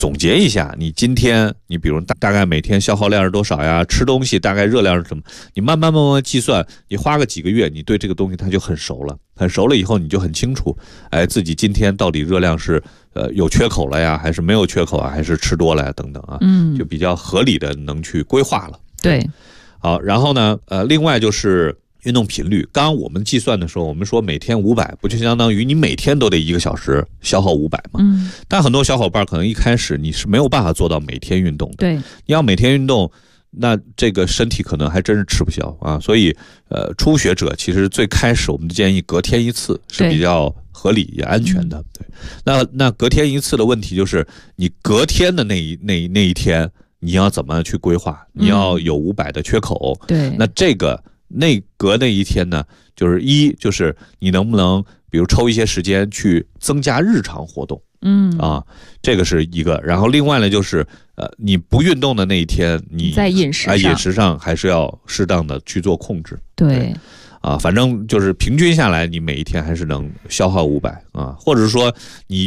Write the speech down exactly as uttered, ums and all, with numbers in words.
总结一下，你今天你比如大大概每天消耗量是多少呀？吃东西大概热量是什么？你慢慢慢慢计算，你花个几个月，你对这个东西它就很熟了，很熟了以后你就很清楚，哎，自己今天到底热量是呃有缺口了呀，还是没有缺口啊，还是吃多了呀等等啊，嗯，就比较合理的能去规划了。 对， 好，然后呢，呃，另外就是运动频率，刚刚我们计算的时候，我们说每天五百，不就相当于你每天都得一个小时消耗五百吗？嗯。但很多小伙伴可能一开始你是没有办法做到每天运动的。 对。 你要每天运动，那这个身体可能还真是吃不消啊。所以，呃，初学者其实最开始我们建议隔天一次是比较合理也安全的。对。那那隔天一次的问题就是，你隔天的那一那那一天，你要怎么去规划？你要有五百的缺口。 对。 那这个。内隔那一天呢，就是一就是你能不能比如抽一些时间去增加日常活动，嗯啊，这个是一个。然后另外呢就是呃你不运动的那一天，你在饮食上、 啊、饮食上还是要适当的去做控制。 对。 对啊，反正就是平均下来，你每一天还是能消耗五百啊，或者说你